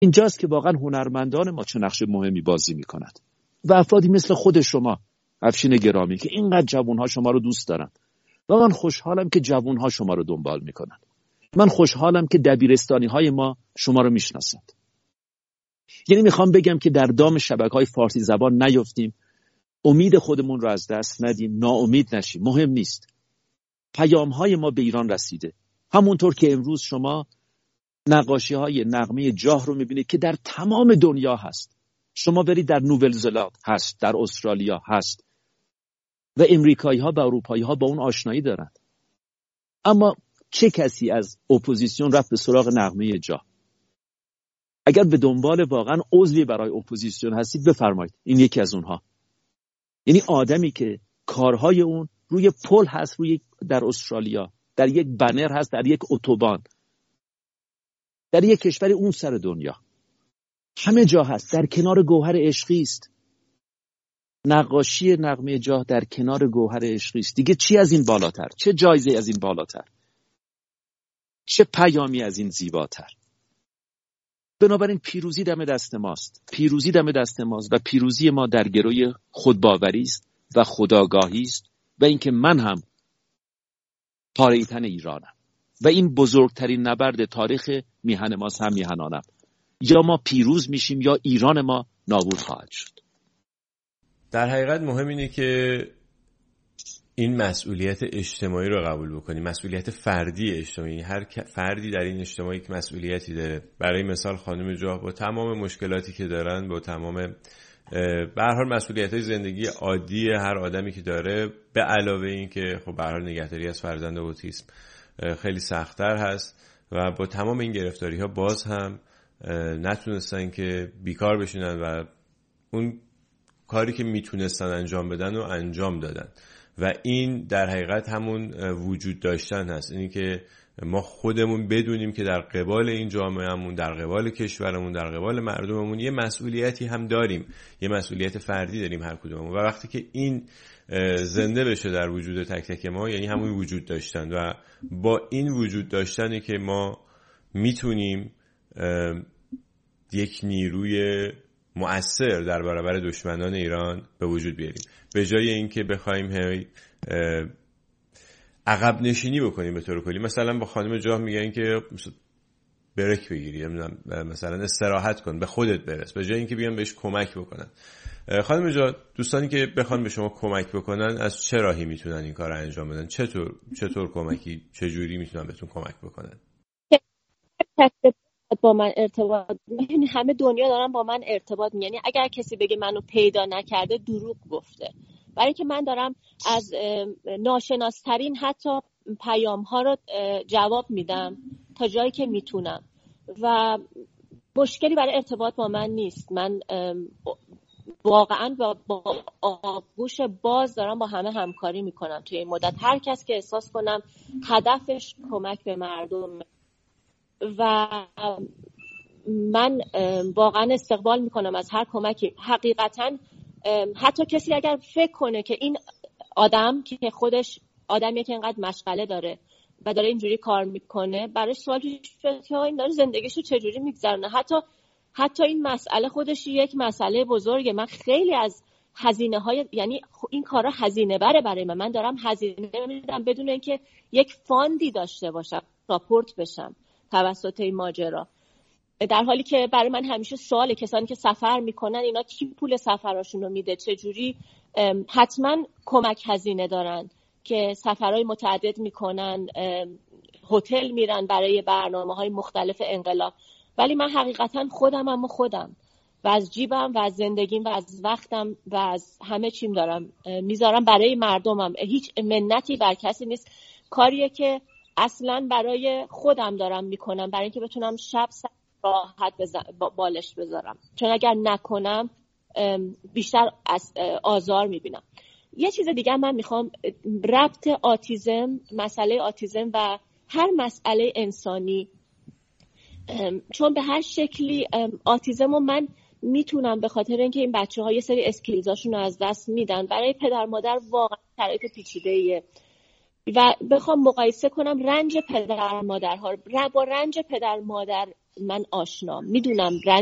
اینجاست که واقعا هنرمندان ما چه نقش مهمی بازی میکنند و افرادی مثل خود شما افشین گرامی که اینقدر جوانها شما رو دوست دارن و من خوشحالم که جوانها شما رو دنبال میکنن. من خوشحالم که دبیرستانی های ما شما رو میشناسند. یعنی میخوام بگم که در دام شبکه‌های فارسی زبان نیفتیم، امید خودمون رو از دست ندیم، ناامید نشیم. مهم نیست. پیام‌های ما به ایران رسیده. همونطور که امروز شما نقاشی‌های نغمه جاه رو می‌بینید که در تمام دنیا هست. شما برید در نوئل-زلند هست، در استرالیا هست و امریکایی‌ها و اروپایی‌ها با اون آشنایی دارند. اما چه کسی از اپوزیسیون رفت به سراغ نغمه جاه؟ اگر به دنبال واقعا عضوی برای اپوزیسیون هستید بفرمایید، این یکی از اونها. یعنی آدمی که کارهای اون روی پل هست، در استرالیا، در یک بنر هست، در یک اتوبان، در یک کشور اون سر دنیا، همه جا هست، در کنار گوهر عشقی است. نقاشی نغمه جاه در کنار گوهر عشقی است. دیگه چی از این بالاتر؟ چه جایزه از این بالاتر؟ چه پیامی از این زیباتر؟ بنابراین پیروزی دم دست ماست. پیروزی دم دست ماست و پیروزی ما در گروی خودباوری است و خودآگاهی است و اینکه من هم پاره تن ایرانم و این بزرگترین نبرد تاریخ میهن ماست، هم میهنانم. یا ما پیروز میشیم یا ایران ما نابود خواهد شد. در حقیقت مهم اینه که این مسئولیت اجتماعی رو قبول بکنیم، مسئولیت فردی اجتماعی. هر فردی در این اجتماعی که مسئولیتی داره. برای مثال خانم جاه با تمام مشکلاتی که دارن، با تمام به هر حال مسئولیت‌های زندگی عادی هر آدمی که داره، به علاوه این که خب به هر حال نگهداری از فرزند اوتیسم خیلی سخت‌تر هست و با تمام این گرفتاری‌ها باز هم نتونستن که بیکار بشینن و اون کاری که میتونستن انجام بدن و انجام دادن و این در حقیقت همون وجود داشتن هست. اینی که ما خودمون بدونیم که در قبال این جامعهمون، در قبال کشورمون، در قبال مردممون یه مسئولیتی هم داریم، یه مسئولیت فردی داریم هر کدوممون و وقتی که این زنده بشه در وجود تک تک ما، یعنی همون وجود داشتن و با این وجود داشتنی که ما میتونیم یک نیروی مؤثر در برابر دشمنان ایران به وجود بیاریم، به جای اینکه بخوایم عقب نشینی بکنیم به طور کلی. مثلا با خانم جاه میگن که بریک بگیری، مثلا استراحت کن، به خودت برس، به جای اینکه بیان بهش کمک بکنن. خانم جاه، دوستانی که بخوان به شما کمک بکنن از چه راهی میتونن این کار رو انجام بدن؟ چطور کمکی، چه جوری میتونن بهتون کمک بکنن؟ با من ارتباط، یعنی همه دنیا دارن با من ارتباط یعنی اگر کسی بگه منو پیدا نکرده دروغ گفته، برای که من دارم از ناشناسترین حتی پیام ها رو جواب میدم تا جایی که میتونم و مشکلی برای ارتباط با من نیست. من واقعا با آغوش باز دارم با همه همکاری میکنم توی این مدت. هر کس که احساس کنم هدفش کمک به مردم و من واقعا استقبال میکنم از هر کمکی. حقیقتا حتی کسی اگر فکر کنه که این آدم که خودش آدمیه که اینقدر مشغله داره و داره اینجوری کار میکنه، برای سوال پیش میاد که این داره زندگیشو چجوری میگذرونه. حتی این مسئله خودش یک مسئله بزرگه. من خیلی از هزینه های، یعنی این کارا هزینه بره برای من دارم هزینه میدم بدون اینکه یک فاندی داشته باشم، راپورت بشم توسط این ماجرا، در حالی که برای من همیشه سواله کسانی که سفر میکنن اینا کی پول سفراشون رو میده، چجوری؟ حتما کمک هزینه دارن که سفرهای متعدد میکنن، هتل میرن برای برنامه‌های مختلف انقلاب، ولی من حقیقتا خودم و از جیبم و از زندگیم و از وقتم و از همه چیم دارم میذارم برای مردمم. هیچ منتی بر کسی نیست. کاریه که اصلا برای خودم دارم میکنم، برای اینکه بتونم شب راحت بالش بذارم، چون اگر نکنم بیشتر آزار میبینم. یه چیز دیگه من میخوام، ربط آتیزم، مسئله آتیزم و هر مسئله انسانی، چون به هر شکلی آتیزم رو من میتونم به خاطر اینکه این بچه ها یه سری اسکیلزاشون رو از دست میدن، برای پدر مادر واقعا شرایط پیچیده‌ایه و بخوام مقایسه کنم رنج پدر مادرها با رنج پدر مادر من آشنام، میدونم